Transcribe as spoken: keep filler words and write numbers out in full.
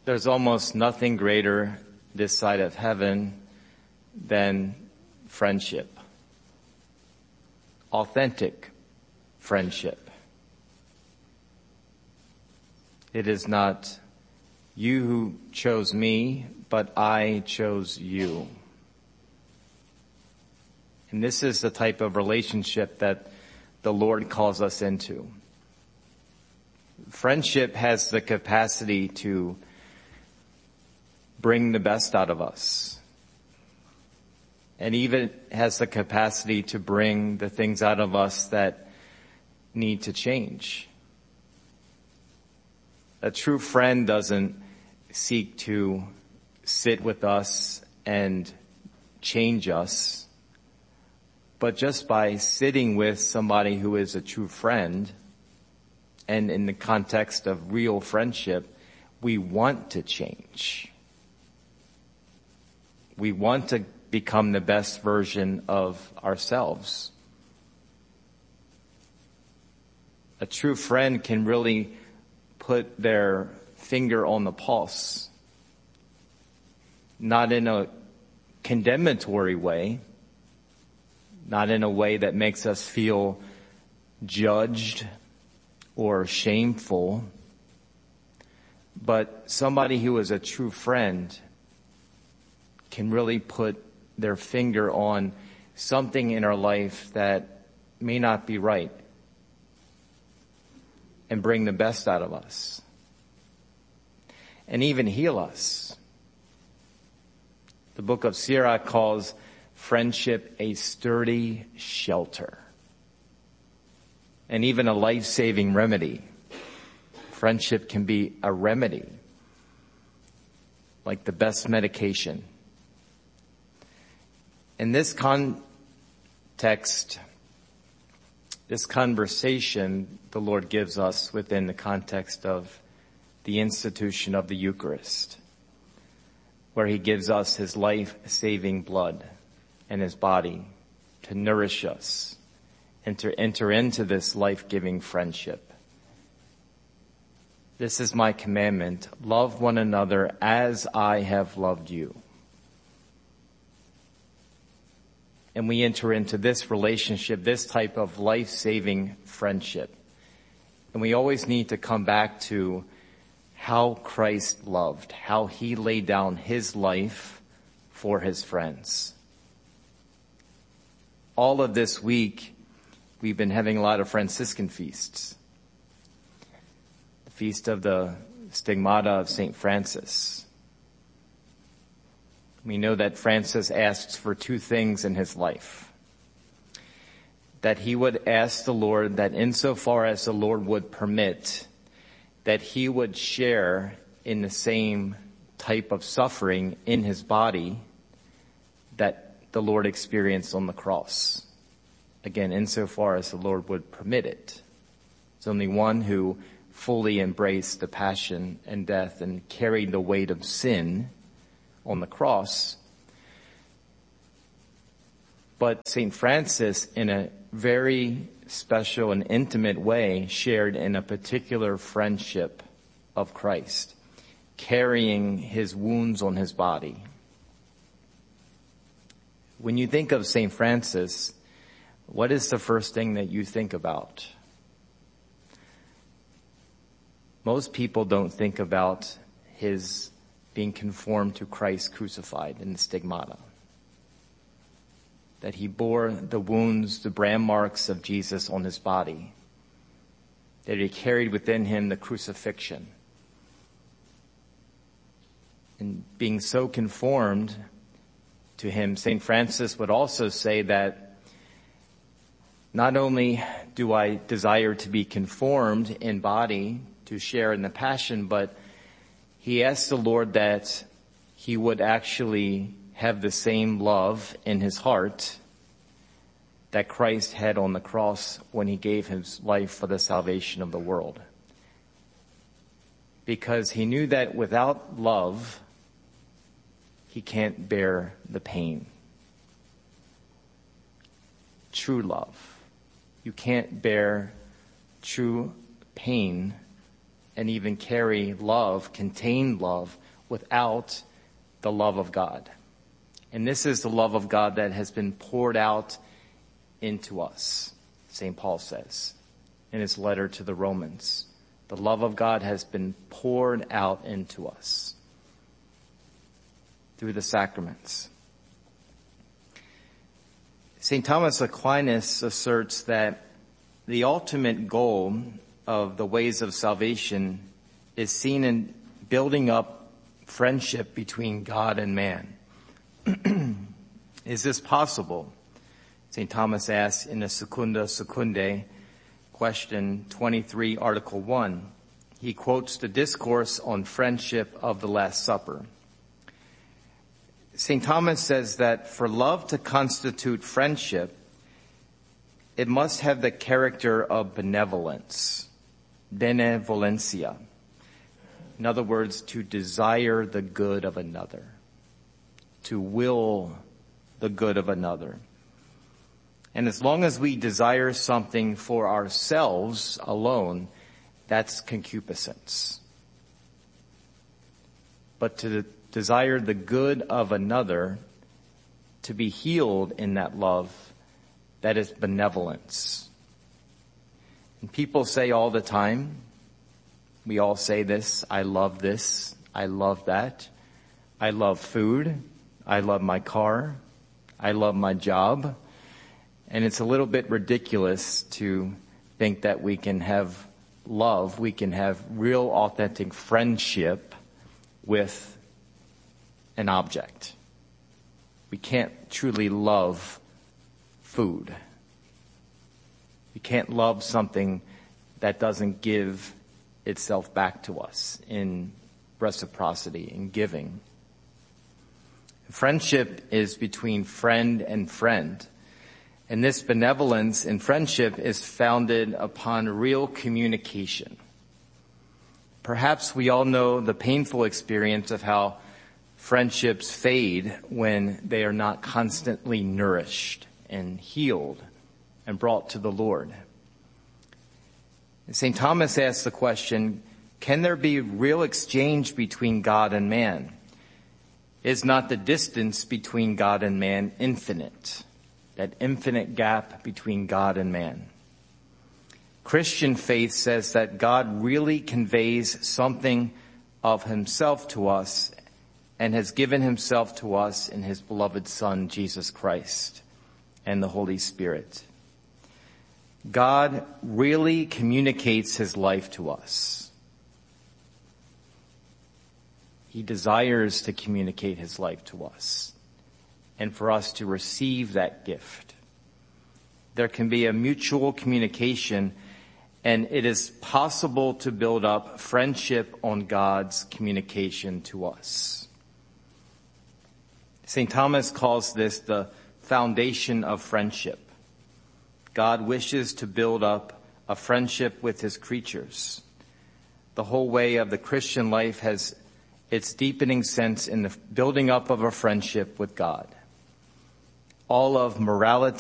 There's almost nothing greater this side of heaven than friendship. Authentic friendship. It is not you who chose me, but I chose you. And this is the type of relationship that the Lord calls us into. Friendship has the capacity to bring the best out of us. And even has the capacity to bring the things out of us that need to change. A true friend doesn't seek to sit with us and change us, but just by sitting with somebody who is a true friend, and in the context of real friendship, we want to change. We want to become the best version of ourselves. A true friend can really put their finger on the pulse, not in a condemnatory way, not in a way that makes us feel judged or shameful, but somebody who is a true friend can really put their finger on something in our life that may not be right and bring the best out of us and even heal us. The book of Sirach calls friendship a sturdy shelter and even a life-saving remedy. Friendship can be a remedy, like the best medication. In this context, this conversation the Lord gives us within the context of the institution of the Eucharist, where he gives us his life-saving blood and his body to nourish us and to enter into this life-giving friendship. This is my commandment: love one another as I have loved you. And we enter into this relationship, this type of life-saving friendship. And we always need to come back to how Christ loved, how he laid down his life for his friends. All of this week, we've been having a lot of Franciscan feasts. The feast of the Stigmata of Saint Francis. We know that Francis asks for two things in his life. That he would ask the Lord that insofar as the Lord would permit, that he would share in the same type of suffering in his body that the Lord experienced on the cross. Again, insofar as the Lord would permit it. There's only one who fully embraced the passion and death and carried the weight of sin on the cross. But Saint Francis, in a very special and intimate way, shared in a particular friendship of Christ, carrying his wounds on his body. When you think of Saint Francis, what is the first thing that you think about? Most people don't think about his being conformed to Christ crucified in the stigmata. That he bore the wounds, the brand marks of Jesus on his body. That he carried within him the crucifixion. And being so conformed to him, Saint Francis would also say that not only do I desire to be conformed in body to share in the passion, but he asked the Lord that he would actually have the same love in his heart that Christ had on the cross when he gave his life for the salvation of the world. Because he knew that without love, he can't bear the pain. True love. You can't bear true pain and even carry love, contain love, without the love of God. And this is the love of God that has been poured out into us, Saint Paul says in his letter to the Romans. The love of God has been poured out into us through the sacraments. Saint Thomas Aquinas asserts that the ultimate goal of the ways of salvation is seen in building up friendship between God and man. Is this possible? Saint Thomas asks in the Secunda Secundae, question twenty-three, article one. He quotes the discourse on friendship of the Last Supper. Saint Thomas says that for love to constitute friendship, it must have the character of benevolence, benevolencia. In other words, to desire the good of another, to will the good of another. And as long as we desire something for ourselves alone, that's concupiscence. But to desire the good of another, to be healed in that love, that is benevolence. And people say all the time, we all say this, I love this, I love that, I love food, I love my car, I love my job. And it's a little bit ridiculous to think that we can have love, we can have real authentic friendship with an object. We can't truly love food. We can't love something that doesn't give itself back to us in reciprocity, in giving. Friendship is between friend and friend. And this benevolence in friendship is founded upon real communication. Perhaps we all know the painful experience of how friendships fade when they are not constantly nourished and healed and brought to the Lord. Saint Thomas asks the question, can there be real exchange between God and man? Is not the distance between God and man infinite? That infinite gap between God and man. Christian faith says that God really conveys something of himself to us and has given himself to us in his beloved Son, Jesus Christ, and the Holy Spirit. God really communicates his life to us. He desires to communicate his life to us and for us to receive that gift. There can be a mutual communication, and it is possible to build up friendship on God's communication to us. Saint Thomas calls this the foundation of friendship. God wishes to build up a friendship with his creatures. The whole way of the Christian life has its deepening sense in the building up of a friendship with God. All of morality